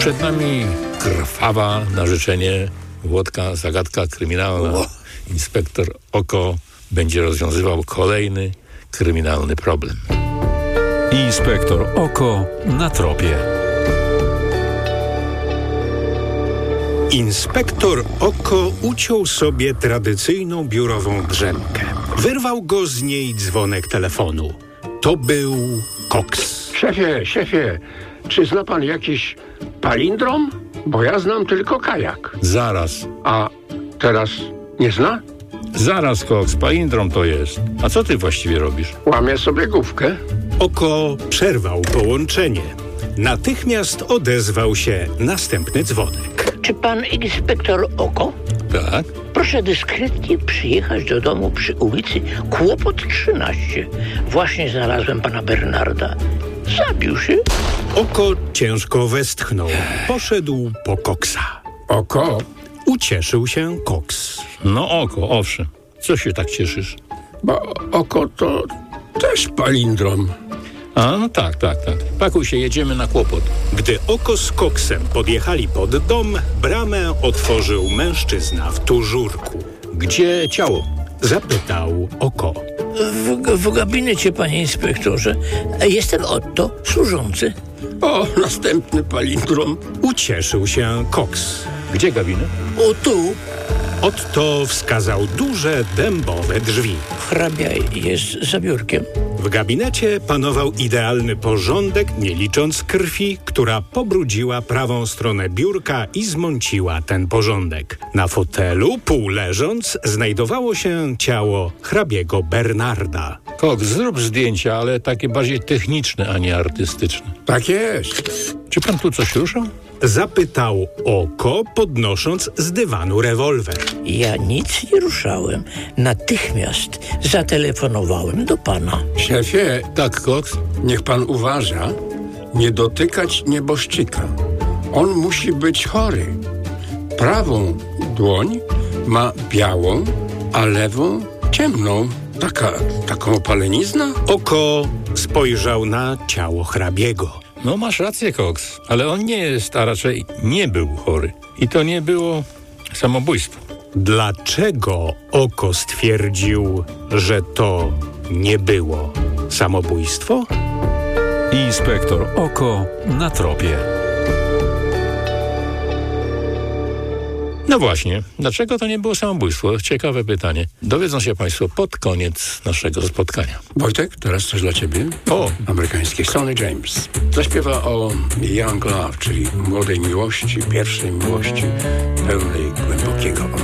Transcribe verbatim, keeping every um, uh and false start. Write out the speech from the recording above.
Przed nami krwawa na życzenie Włodka, zagadka kryminalna. Inspektor Oko będzie rozwiązywał kolejny kryminalny problem. Inspektor Oko na tropie. Inspektor Oko uciął sobie tradycyjną biurową drzemkę. Wyrwał go z niej dzwonek telefonu. To był koks. Szefie, szefie, czy zna pan jakiś palindrom? Bo ja znam tylko kajak. Zaraz, A teraz nie zna? zaraz, Koks, palindrom to jest. A co ty właściwie robisz? Łamię sobie główkę. Oko przerwał połączenie. Natychmiast odezwał się następny dzwonek. Czy pan inspektor Oko? Tak? Proszę dyskretnie przyjechać do domu przy ulicy Kłopot trzynaście. Właśnie znalazłem pana Bernarda. Zabił się. Oko ciężko westchnął. Poszedł po koksa. Oko? Ucieszył się koks. No Oko, owszem. Co się tak cieszysz? Bo oko to też palindrom. A, no tak, tak, tak. Pakuj się, jedziemy na Kłopot. Gdy Oko z koksem podjechali pod dom, bramę otworzył mężczyzna w tużurku. Gdzie ciało? Zapytał Oko. W, w gabinecie, panie inspektorze. Jestem Otto, służący. O, następny palindrom. Ucieszył się koks. Gdzie gabinet? O tu, Otto wskazał duże dębowe drzwi. hrabia jest za biurkiem. W gabinecie panował idealny porządek, nie licząc krwi, która pobrudziła prawą stronę biurka i zmąciła ten porządek. Na fotelu, pół leżąc, znajdowało się ciało hrabiego Bernarda. Koks, zrób zdjęcia, ale takie bardziej techniczne, a nie artystyczne. Tak jest. Czy pan tu coś ruszał? Zapytał Oko, podnosząc z dywanu rewolwer. Ja nic nie ruszałem. Natychmiast zatelefonowałem do pana. Szefie, Tak, Koks? niech pan uważa, nie dotykać nieboszczyka. On musi być chory. Prawą dłoń ma białą, a lewą ciemną. Taka, taką opalenizna? Oko spojrzał na ciało hrabiego. No masz rację, Koks, ale on nie jest, a raczej nie był chory. I to nie było samobójstwo. Dlaczego Oko stwierdził, że to nie było samobójstwo? Inspektor Oko na tropie. No właśnie, dlaczego to nie było samobójstwo? Ciekawe pytanie. Dowiedzą się państwo pod koniec naszego spotkania. Wojtek, teraz coś dla ciebie. O, Amerykański Sonny James. Zaśpiewa o young love, czyli młodej miłości, pierwszej miłości, pełnej głębokiego